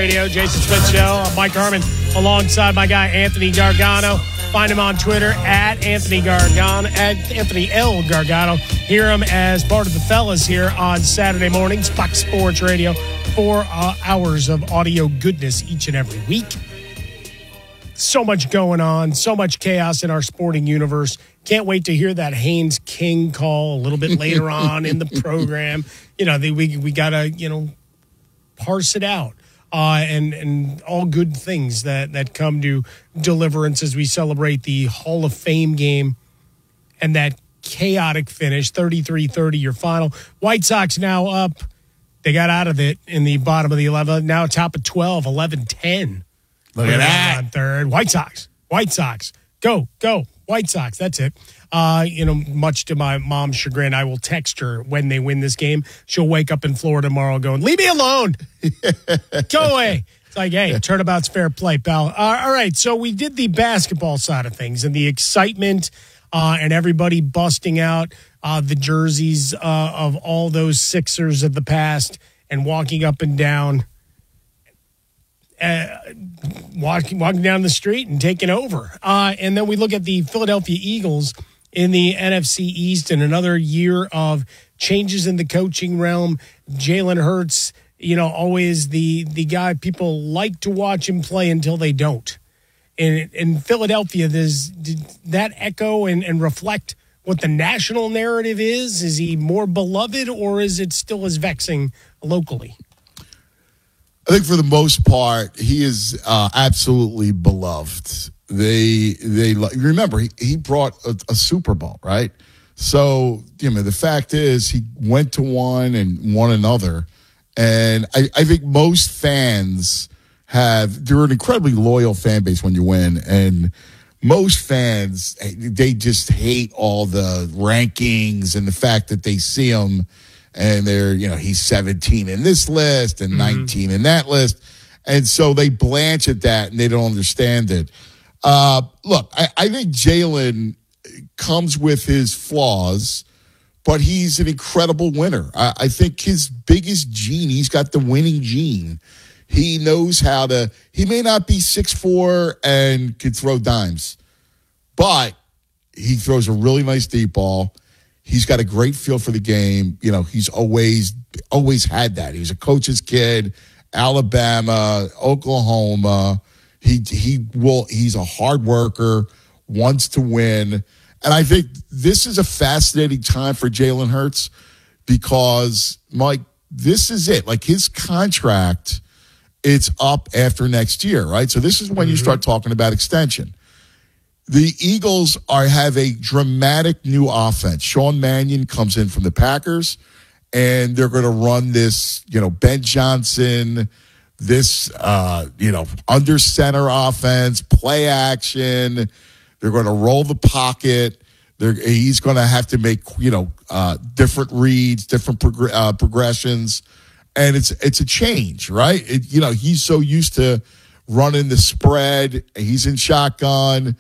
Radio. Jason Smith Show. I'm Mike Harmon alongside my guy Anthony Gargano. Find him on Twitter at Anthony Gargano, at Anthony L. Gargano. Hear him as part of the fellas here on Saturday mornings, Fox Sports Radio. 4 hours of audio goodness each and every week. So much going on, so much chaos in our sporting universe. Can't wait to hear that Haynes King call a little bit later on in the program. You know, we got to, parse it out. And all good things that come to deliverance as we celebrate the Hall of Fame game and that chaotic finish, 33-30, your final. White Sox now up. They got out of it in the bottom of the 11th. Now top of 12, 11-10. Look at that. On third. White Sox. Go. White Sox. That's it. Much to my mom's chagrin, I will text her when they win this game. She'll wake up in Florida tomorrow going, leave me alone. Go away. It's like, hey, turnabout's fair play, pal. All right, so we did the basketball side of things and the excitement and everybody busting out the jerseys of all those Sixers of the past and walking up and down. Walking down the street and taking over. And then we look at the Philadelphia Eagles in the NFC East and another year of changes in the coaching realm. Jalen Hurts, always the guy people like to watch him play until they don't. And in Philadelphia, did that echo and reflect what the national narrative is? Is he more beloved or is it still as vexing locally? I think for the most part, he is absolutely beloved. They remember he brought a Super Bowl, right? So the fact is he went to one and won another, and I think most fans they're an incredibly loyal fan base when you win, and most fans they just hate all the rankings and the fact that they see them. And they're, he's 17 in this list and 19 in that list. And so they blanch at that and they don't understand it. Look, I think Jalen comes with his flaws, but he's an incredible winner. I think his biggest gene, he's got the winning gene. He knows he may not be 6'4" and can throw dimes, but he throws a really nice deep ball. He's got a great feel for the game. He's always had that. He was a coach's kid, Alabama, Oklahoma. He's a hard worker, wants to win. And I think this is a fascinating time for Jalen Hurts because, Mike, this is it. Like his contract, it's up after next year, right? So this is when you start talking about extension. The Eagles have a dramatic new offense. Sean Mannion comes in from the Packers, and they're going to run this, Ben Johnson, this, under center offense, play action. They're going to roll the pocket. He's going to have to make, different reads, different progressions, and it's a change, right? He's so used to running the spread. He's in shotgun.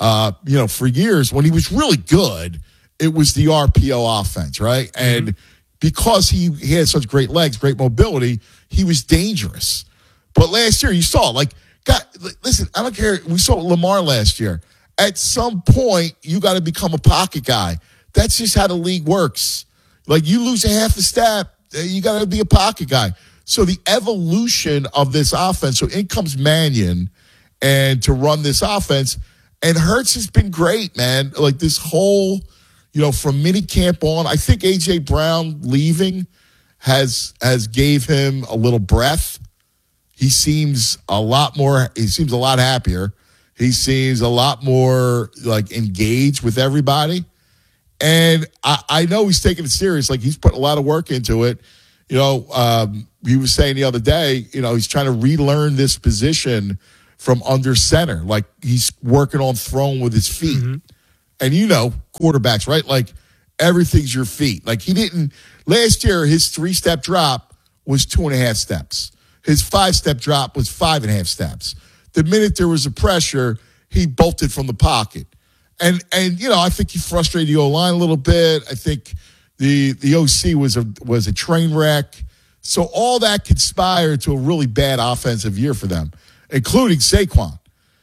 For years when he was really good, it was the RPO offense, right? And because he had such great legs, great mobility, he was dangerous. But last year, you saw, listen, I don't care. We saw Lamar last year. At some point, you got to become a pocket guy. That's just how the league works. Like, you lose a half a step, you got to be a pocket guy. So the evolution of this offense, so in comes Mannion, and to run this offense. And Hurts has been great, man. Like this whole, from minicamp on, I think A.J. Brown leaving has gave him a little breath. He seems a lot happier. He seems a lot more engaged with everybody. And I know he's taking it serious. Like he's putting a lot of work into it. He was saying the other day, he's trying to relearn this position from under center. Like he's working on throwing with his feet. And quarterbacks, right? Like everything's your feet. Like last year, his 3-step drop was 2.5 steps. His 5-step drop was 5.5 steps. The minute there was a pressure, he bolted from the pocket. And I think he frustrated the O-line a little bit. I think the OC was a train wreck. So all that conspired to a really bad offensive year for them, including Saquon.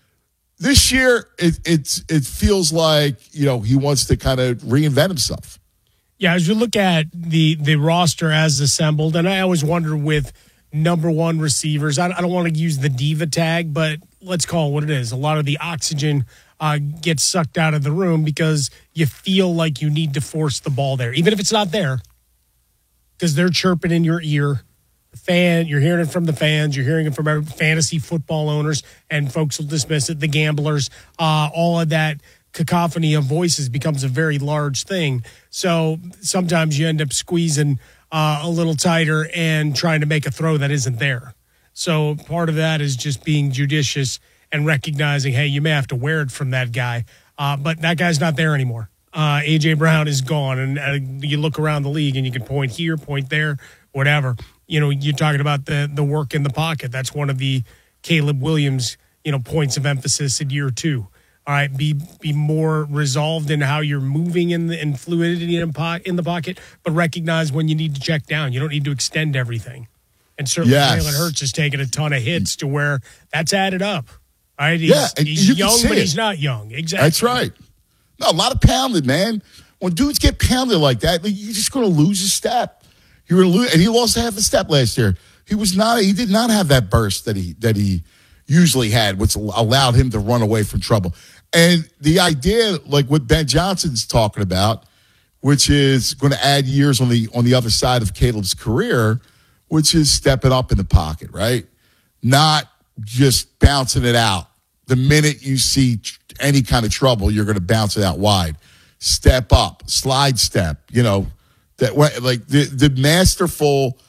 This year, it feels like, he wants to kind of reinvent himself. Yeah, as you look at the roster as assembled, and I always wonder with number one receivers, I don't want to use the diva tag, but let's call it what it is. A lot of the oxygen gets sucked out of the room because you feel like you need to force the ball there, even if it's not there, because they're chirping in your ear. You're hearing it from the fans. You're hearing it from fantasy football owners, and folks will dismiss it. The gamblers, all of that cacophony of voices becomes a very large thing. So sometimes you end up squeezing a little tighter and trying to make a throw that isn't there. So part of that is just being judicious and recognizing, hey, you may have to wear it from that guy, but that guy's not there anymore. A.J. Brown is gone, and you look around the league and you can point here, point there, whatever. You're talking about the work in the pocket. That's one of the Caleb Williams, points of emphasis in year 2. All right, be more resolved in how you're moving in fluidity in the pocket, but recognize when you need to check down. You don't need to extend everything. And certainly Jalen Hurts has taken a ton of hits to where that's added up. All right, he's young, but he's not young. Exactly. That's right. No, a lot of pounding, man. When dudes get pounded like that, you're just going to lose a step. You're going to lose, and he lost half a step last year. He did not have that burst that he usually had, which allowed him to run away from trouble. And the idea, like what Ben Johnson's talking about, which is going to add years on the other side of Caleb's career, which is stepping up in the pocket, right? Not just bouncing it out. The minute you see any kind of trouble, you're going to bounce it out wide. Step up, slide step, that like the masterful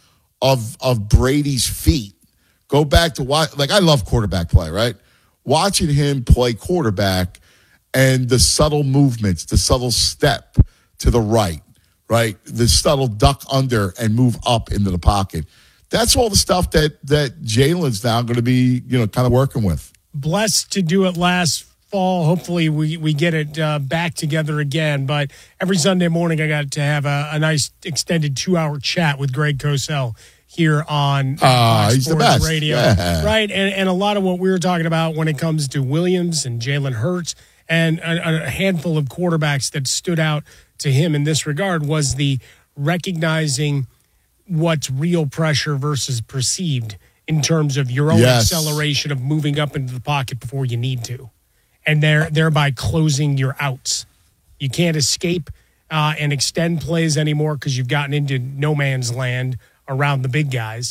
of Brady's feet. Go back to I love quarterback play, right? Watching him play quarterback and the subtle movements, the subtle step to the right, the subtle duck under and move up into the pocket. That's all the stuff that Jalen's now going to be, kind of working with. Blessed to do it last fall. Hopefully we get it back together again. But every Sunday morning I got to have a nice extended 2-hour chat with Greg Cosell here on he's Sports the best. Radio. Yeah. Right. And a lot of what we were talking about when it comes to Williams and Jalen Hurts and a handful of quarterbacks that stood out to him in this regard was the recognizing what's real pressure versus perceived in terms of your own acceleration of moving up into the pocket before you need to, and thereby closing your outs. You can't escape and extend plays anymore because you've gotten into no man's land around the big guys,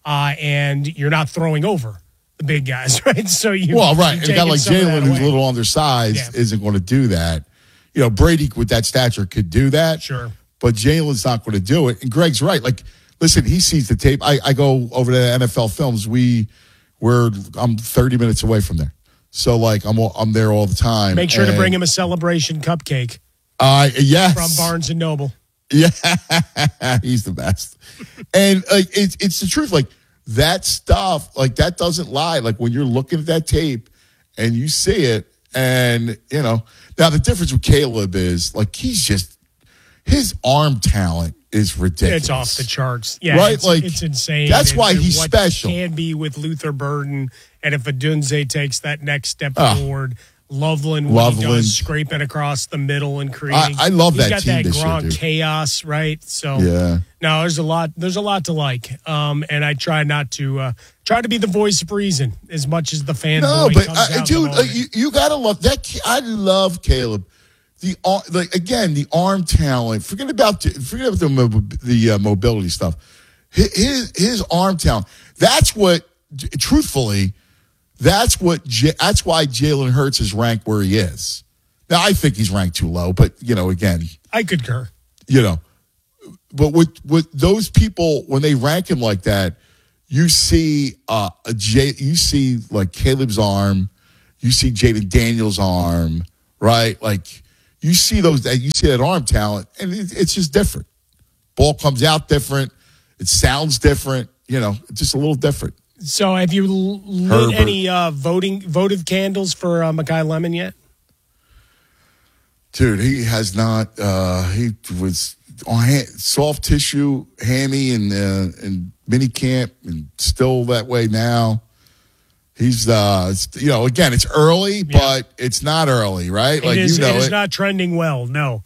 and you're not throwing over the big guys, right? So and a guy like Jalen, who's a little undersized, isn't going to do that. Brady with that stature could do that, sure, but Jalen's not going to do it. And Greg's right. Listen, he sees the tape. I go over to NFL Films. I'm 30 minutes away from there, so I'm there all the time. Make sure to bring him a celebration cupcake. Yes, from Barnes and Noble. Yeah, he's the best. And it's the truth. That stuff, that doesn't lie. When you're looking at that tape and you see it, and now the difference with Caleb is he's just his arm talent is ridiculous. It's off the charts. Yeah, right? It's insane. That's why he's what special. Can be with Luther Burden, and if Adunze takes that next step forward, Loveland he does scraping across the middle and creating. I love that he's team got that this Gronk year, dude. Chaos, right? So yeah. No, there's a lot to like, and I try not to try to be the voice of reason as much as the fanboy. No, but comes out dude, you gotta love that. I love Caleb. The arm talent. Forget about the mobility stuff. His arm talent. That's what. Truthfully, that's why Jalen Hurts is ranked where he is. Now I think he's ranked too low, but again, I concur. But with those people when they rank him like that, you see Caleb's arm, you see Jaden Daniels' arm, right? You see that arm talent, and it's just different. Ball comes out different. It sounds different. It's just a little different. So, have you lit any votive candles for Mekhi Lemon yet? Dude, he has not. He was soft tissue hammy and mini camp, and still that way now. He's again, it's early, but it's not early, right? It is not trending well. No.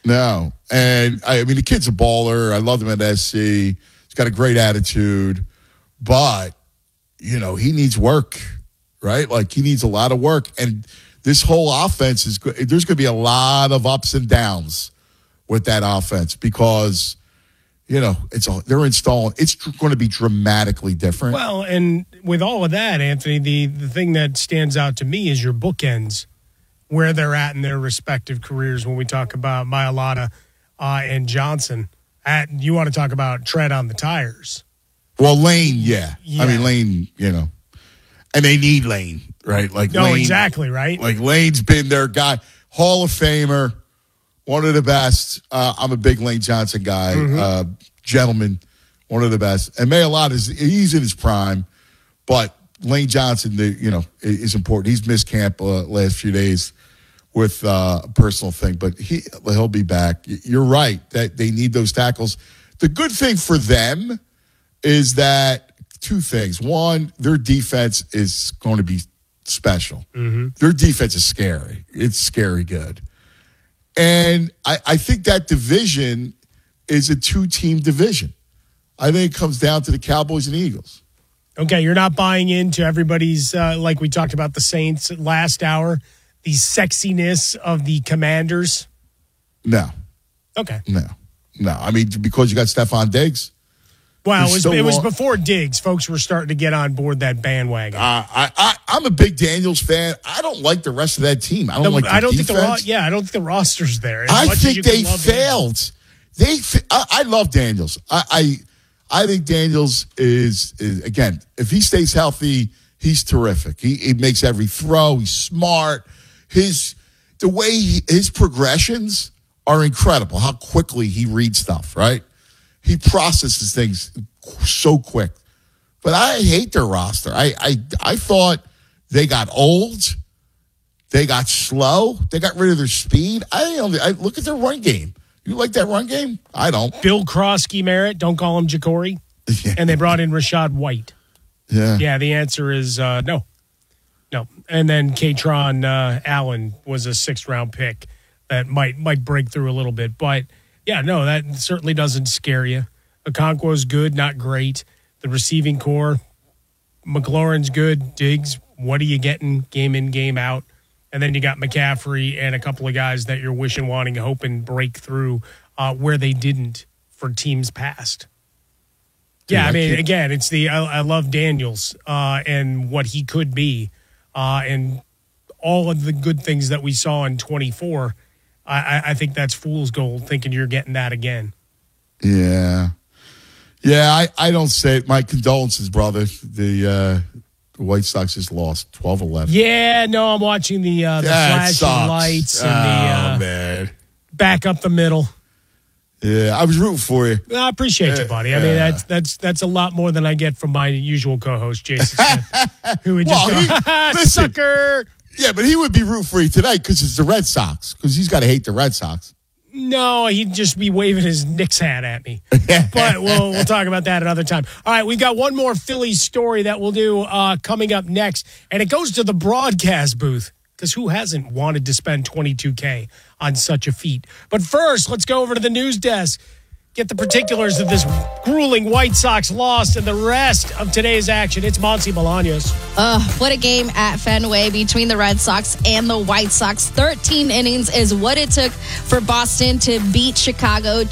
And I mean, the kid's a baller. I love him at SC. He's got a great attitude, but he needs work, right? Like, he needs a lot of work. And this whole offense there's going to be a lot of ups and downs with that offense because, they're installing. It's going to be dramatically different. Well, and with all of that, Anthony, the thing that stands out to me is your bookends, where they're at in their respective careers when we talk about Mailata and Johnson. You want to talk about tread on the tires. Well, Lane, yeah. I mean, Lane, and they need Lane, right? Like, no, Lane, exactly, right? Like, Lane's been their guy. Hall of Famer, one of the best. I'm a big Lane Johnson guy. Gentleman, one of the best. And Mailata, he's in his prime, but Lane Johnson, is important. He's missed camp last few days with a personal thing, but he'll be back. You're right that they need those tackles. The good thing for them is that two things. One, their defense is going to be special. Their defense is scary. It's scary good. And I think that division is a two-team division. I think it comes down to the Cowboys and Eagles. Okay, you're not buying into everybody's, like we talked about the Saints last hour, the sexiness of the Commanders? No. Okay. No. I mean, because you got Stephon Diggs. Well, it was before Diggs. Folks were starting to get on board that bandwagon. I'm a big Daniels fan. I don't like the rest of that team. I don't like the defense. I don't think the roster's there. I think they failed. I love Daniels. I think Daniels is again, if he stays healthy, he's terrific. He makes every throw. He's smart. His progressions are incredible. How quickly he reads stuff, right? He processes things so quick. But I hate their roster. I thought they got old. They got slow. They got rid of their speed. I look at their run game. You like that run game? I don't. Bill Krosky Merritt, don't call him Jacory. Yeah. And they brought in Rashad White. Yeah. Yeah, the answer is no. No. And then Katron Allen was a 6th-round pick that might break through a little bit. But, yeah, no, that certainly doesn't scare you. Okonkwo's good, not great. The receiving core, McLaurin's good. Diggs, what are you getting game in, game out? And then you got McCaffrey and a couple of guys that you're wishing, wanting, hoping break through where they didn't for teams past. Yeah, I mean, again, it's I love Daniels and what he could be and all of the good things that we saw in 24. I think that's fool's gold, thinking you're getting that again. Yeah. Yeah, I don't say it. My condolences, brother. The White Sox just lost 12-11. Yeah, no, I'm watching the flashing lights and man. Back up the middle. Yeah, I was rooting for you. I appreciate you, buddy. I mean, that's a lot more than I get from my usual co-host, Jason Smith, who would just go, sucker. Yeah, but he would be rooting for you tonight because it's the Red Sox, because he's got to hate the Red Sox. No, he'd just be waving his Knicks hat at me. But we'll talk about that another time. All right, we've got one more Phillies story that we'll do coming up next, and it goes to the broadcast booth, because who hasn't wanted to spend $22K on such a feat? But first, let's go over to the news desk. Get the particulars of this grueling White Sox loss and the rest of today's action. It's Monty Bolaños. What a game at Fenway between the Red Sox and the White Sox. 13 innings is what it took for Boston to beat Chicago.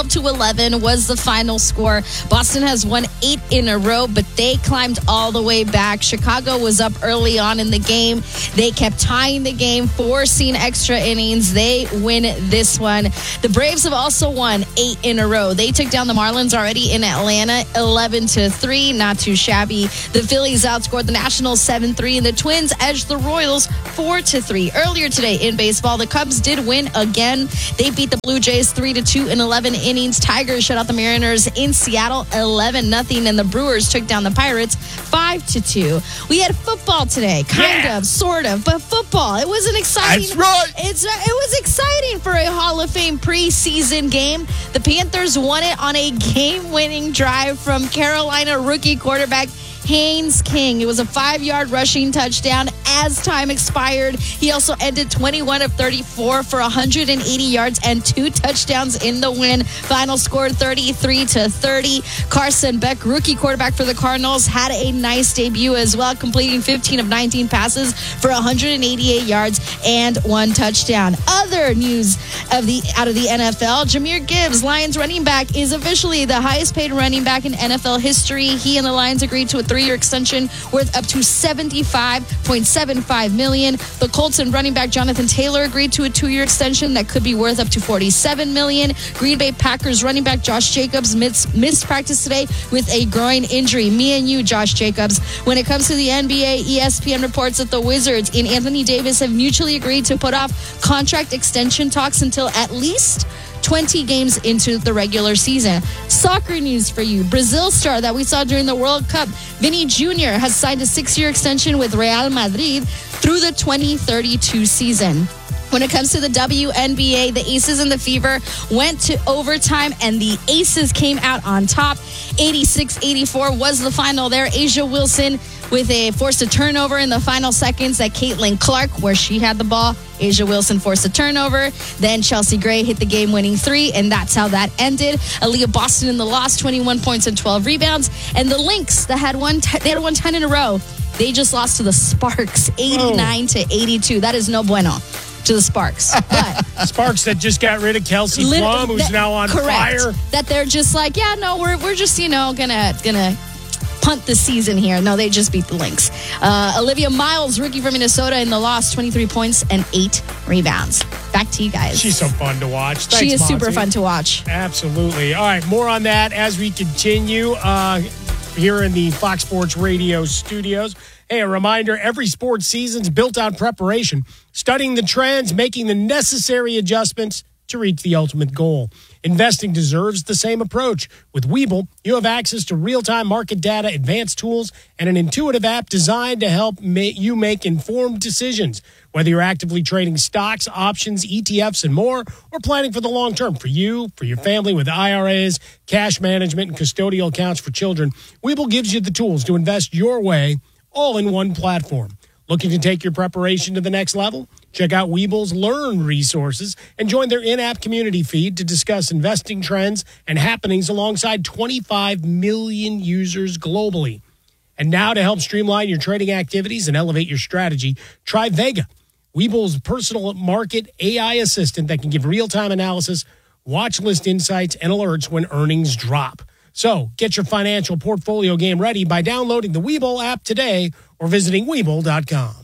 12-11 was the final score. Boston has won 8 in a row, but they climbed all the way back. Chicago was up early on in the game. They kept tying the game, forcing extra innings. They win this one. The Braves have also won 8 in a row. row. They took down the Marlins already in Atlanta 11-3. Not too shabby. The Phillies outscored the Nationals 7-3, and the Twins edged the Royals 4-3. Earlier today in baseball, the Cubs did win again. They beat the Blue Jays 3-2 in 11 innings. Tigers shut out the Mariners in Seattle 11-0, and the Brewers took down the Pirates 5-2. We had football today, kind of, sort of, but football. It was an exciting. That's right. It was exciting for a Hall of Fame preseason game. The Panthers won it on a game-winning drive from Carolina rookie quarterback Haynes King. It was a 5-yard rushing touchdown as time expired. He also ended 21 of 34 for 180 yards and 2 touchdowns in the win. Final score 33-30. Carson Beck, rookie quarterback for the Cardinals, had a nice debut as well, completing 15 of 19 passes for 188 yards and 1 touchdown. Other news out of the NFL, Jahmyr Gibbs, Lions running back, is officially the highest paid running back in NFL history. He and the Lions agreed to a 3-year extension worth up to $75.75 million. The Colts and running back Jonathan Taylor agreed to a 2-year extension that could be worth up to $47 million. Green Bay Packers running back Josh Jacobs missed practice today with a groin injury. Me and you, Josh Jacobs. When it comes to the NBA, ESPN reports that the Wizards and Anthony Davis have mutually agreed to put off contract extension talks until at least 20 games into the regular season. Soccer news for you. Brazil star that we saw during the World Cup, Vini Jr., has signed a 6-year extension with Real Madrid through the 2032 season. When it comes to the WNBA, the Aces and the Fever went to overtime, and the Aces came out on top. 86-84 was the final there. Asia Wilson forced a turnover in the final seconds at Caitlin Clark, where she had the ball. Asia Wilson forced a turnover. Then Chelsea Gray hit the game-winning 3, and that's how that ended. Aaliyah Boston in the loss, 21 points and 12 rebounds. And the Lynx, that had won 10 in a row, they just lost to the Sparks, 89-82. That is no bueno to the Sparks. But Sparks that just got rid of Kelsey Plum, who's now on fire. That they're just like, yeah, no, we're just, gonna punt the season here. No, they just beat the Lynx. Olivia Miles, rookie from Minnesota, in the loss, 23 points and 8 rebounds. Back to you guys. She's so fun to watch. Thanks, she is Monty. super fun to watch. Absolutely. All right, more on that as we continue here in the Fox Sports Radio studios. Hey, a reminder, every sports season's built on preparation, studying the trends, making the necessary adjustments to reach the ultimate goal. Investing deserves the same approach. With Webull, you have access to real-time market data, advanced tools, and an intuitive app designed to help you make informed decisions. Whether you're actively trading stocks, options, ETFs, and more, or planning for the long term for you, for your family with IRAs, cash management, and custodial accounts for children, Webull gives you the tools to invest your way, all in one platform. Looking to take your preparation to the next level? Check out Webull's Learn resources and join their in-app community feed to discuss investing trends and happenings alongside 25 million users globally. And now to help streamline your trading activities and elevate your strategy, try Vega, Webull's personal market AI assistant that can give real-time analysis, watch list insights, and alerts when earnings drop. So get your financial portfolio game ready by downloading the Webull app today or visiting Webull.com.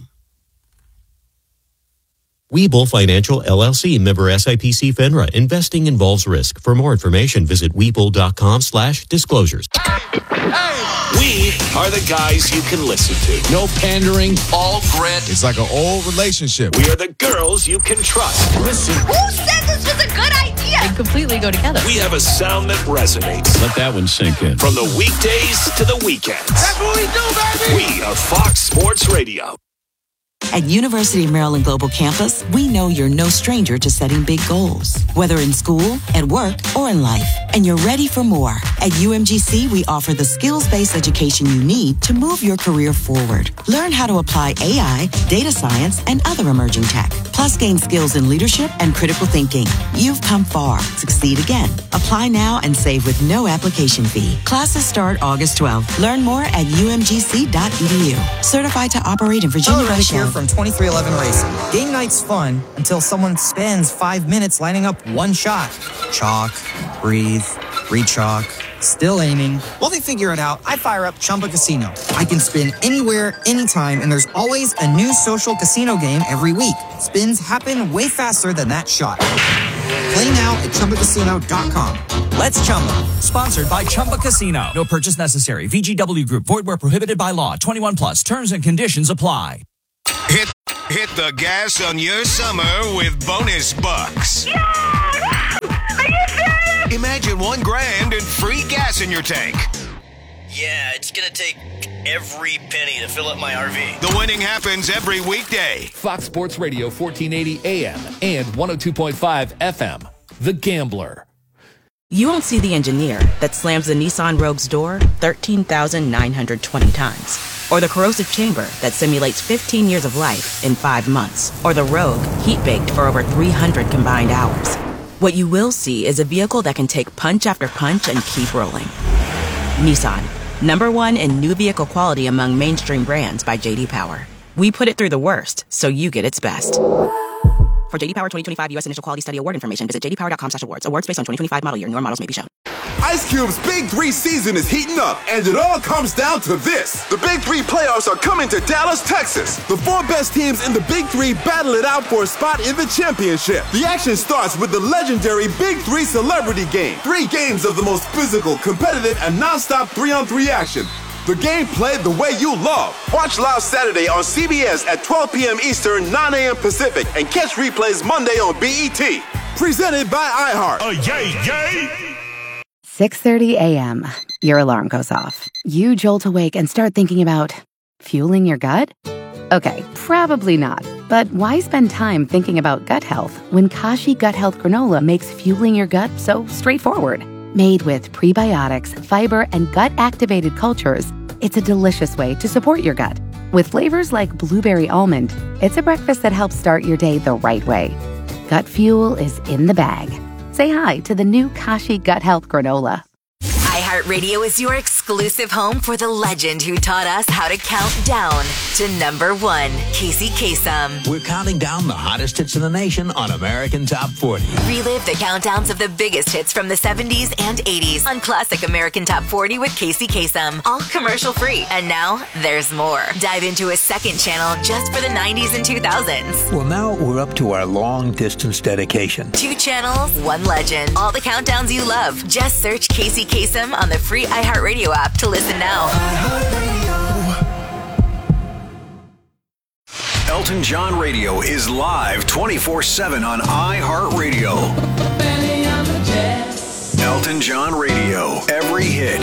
Webull Financial LLC, member SIPC FINRA. Investing involves risk. For more information, visit Webull.com/disclosures. We are the guys you can listen to. No pandering. All grit. It's like an old relationship. We are the girls you can trust. Listen. Who said this was a good idea? They completely go together. We have a sound that resonates. Let that one sink in. From the weekdays to the weekends. That's what we do, baby. We are Fox Sports Radio. At University of Maryland Global Campus, we know you're no stranger to setting big goals, whether in school, at work, or in life. And you're ready for more. At UMGC, we offer the skills-based education you need to move your career forward. Learn how to apply AI, data science, and other emerging tech. Plus, gain skills in leadership and critical thinking. You've come far. Succeed again. Apply now and save with no application fee. Classes start August 12th. Learn more at umgc.edu. Certified to operate in Virginia by Shell. From 2311 Racing. Game night's fun until someone spends 5 minutes lining up one shot. Chalk, breathe, re-chalk, still aiming. While they figure it out, I fire up Chumba Casino. I can spin anywhere, anytime, and there's always a new social casino game every week. Spins happen way faster than that shot. Play now at ChumbaCasino.com. Let's Chumba. Sponsored by Chumba Casino. No purchase necessary. VGW Group. Void where prohibited by law. 21 plus. Terms and conditions apply. Hit the gas on your summer with bonus bucks. Yeah! Are you serious? Imagine $1,000 and free gas in your tank. Yeah, it's gonna take every penny to fill up my RV. The winning happens every weekday. Fox Sports Radio 1480 AM and 102.5 FM. The Gambler. You won't see the engineer that slams the Nissan Rogue's door 13,920 times. Or the corrosive chamber that simulates 15 years of life in 5 months. Or the Rogue heat-baked for over 300 combined hours. What you will see is a vehicle that can take punch after punch and keep rolling. Nissan, #1 in new vehicle quality among mainstream brands by J.D. Power. We put it through the worst, so you get its best. For J.D. Power 2025 U.S. Initial Quality Study Award information, visit jdpower.com/awards. Awards based on 2025 model year. Newer models may be shown. Ice Cube's Big 3 season is heating up, and it all comes down to this. The Big 3 playoffs are coming to Dallas, Texas. The 4 best teams in the Big 3 battle it out for a spot in the championship. The action starts with the legendary Big 3 Celebrity Game. 3 games of the most physical, competitive, and non-stop 3-on-3 action. The game played the way you love. Watch live Saturday on CBS at 12 p.m. Eastern, 9 a.m. Pacific, and catch replays Monday on BET. Presented by iHeart. Yay! 6:30 a.m. Your alarm goes off. You jolt awake and start thinking about fueling your gut? Okay, probably not. But why spend time thinking about gut health when Kashi Gut Health Granola makes fueling your gut so straightforward? Made with prebiotics, fiber, and gut-activated cultures, it's a delicious way to support your gut. With flavors like blueberry almond, it's a breakfast that helps start your day the right way. Gut fuel is in the bag. Say hi to the new Kashi Gut Health Granola. iHeartRadio is your exclusive home for the legend who taught us how to count down to #1, Casey Kasem. We're counting down the hottest hits in the nation on American Top 40. Relive the countdowns of the biggest hits from the 70s and 80s on Classic American Top 40 with Casey Kasem. All commercial free. And now there's more. Dive into a second channel just for the 90s and 2000s. Well, now we're up to our long distance dedication. 2 channels, 1 legend. All the countdowns you love. Just search Casey Kasem on the free iHeartRadio app to listen now. Elton John Radio is live 24/7 on iHeartRadio. Elton John Radio, every hit.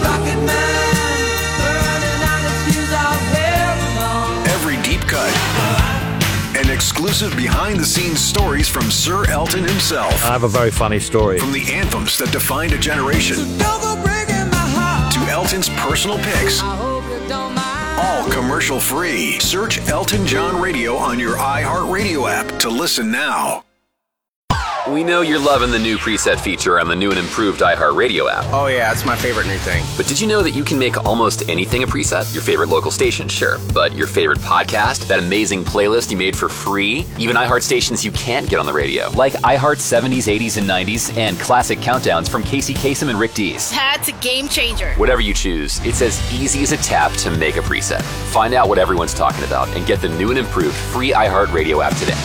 Every deep cut. And exclusive behind-the-scenes stories from Sir Elton himself. I have a very funny story. From the anthems that defined a generation to Elton's personal picks. All commercial-free. Search Elton John Radio on your iHeartRadio app to listen now. We know you're loving the new preset feature on the new and improved iHeartRadio app. Oh yeah, it's my favorite new thing. But did you know that you can make almost anything a preset? Your favorite local station, sure. But your favorite podcast, that amazing playlist you made for free, even iHeart stations you can't get on the radio, like iHeart 70s, 80s, and 90s, and classic countdowns from Casey Kasem and Rick Dees. That's a game changer. Whatever you choose, it's as easy as a tap to make a preset. Find out what everyone's talking about and get the new and improved free iHeartRadio app today.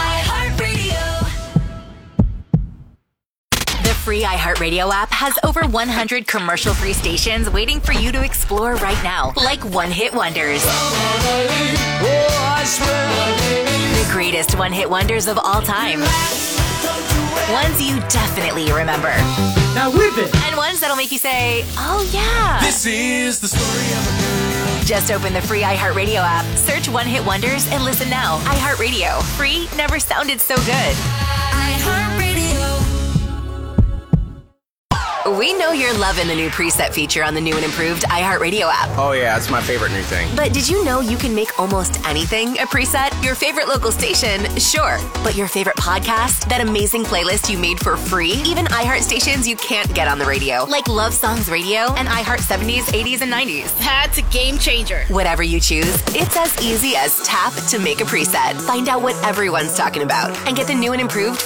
Free iHeartRadio app has over 100 commercial-free stations waiting for you to explore right now, like one-hit wonders. The greatest one-hit wonders of all time. Ones you definitely remember. Now whip it! And ones that'll make you say, oh yeah. This is the story of a girl. Just open the free iHeartRadio app, search one-hit wonders, and listen now. iHeartRadio. Free never sounded so good. iHeartRadio. We know you're loving the new preset feature on the new and improved iHeartRadio app. Oh yeah, it's my favorite new thing. But did you know you can make almost anything a preset? Your favorite local station, sure. But your favorite podcast? That amazing playlist you made for free? Even iHeart stations you can't get on the radio, like Love Songs Radio and iHeart 70s, 80s, and 90s. That's a game changer. Whatever you choose, it's as easy as tap to make a preset. Find out what everyone's talking about and get the new and improved